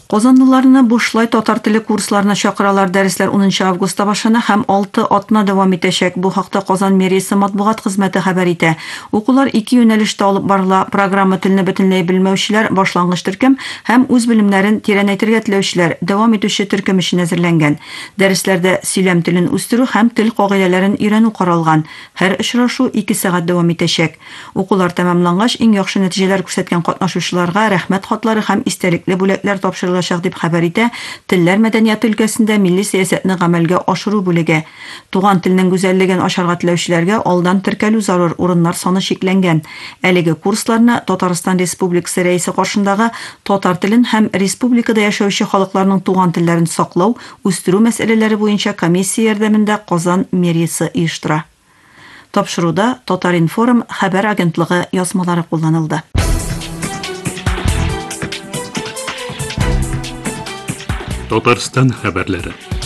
Казанлыларны бушлай татар теле курсларына чакыралар. Дәресләр 10 августта башлана һәм 6 атна дәвам итәчәк. Бу хакта Казан мэриясе матбугат хезмәте хәбәр итә. Укулар 2 юнәлештә алып барыла. Программа телне бөтенләй белмәүчеләр, башлангыч төркем һәм үз белемнәрен тирәнәйтергә теләүчеләр дәвам итүче төркем өчен әзерләнгән. Дәресләрдә сөйләм телен үстерү һәм тел кагыйдәләрен өйрәнү каралган. Һәр очрашу 2 сәгать дәвам итәчәк. Укулар тәмамлангач, иң яхшы нәтиҗәләр күрсәткән катнашучыларга рәхмәт хатлары һәм истәлекле бүләкләр тапшырылачак дип хәбәр итә Телләр мәдәнияты өлкәсендә милли сәясәтне гамәлгә ашыру бүлеге. Туган телнең гүзәллеген ашарга теләүчеләргә алдан теркәлү зарур, урыннар саны шикләнгән. Әлеге курсларны Татарстан Республикасы рәисе каршындагы татар телен һәм республикада яшәүче халыкларның туган телләрен саклау, үстерү мәсьәләләре буенча комиссия ярдәмендә Казан мэриясе оештыра. Тапшыруда Татар-Информ хәбәр агентлыгы язмалары кулланылды. Татарстан хәбәрләре.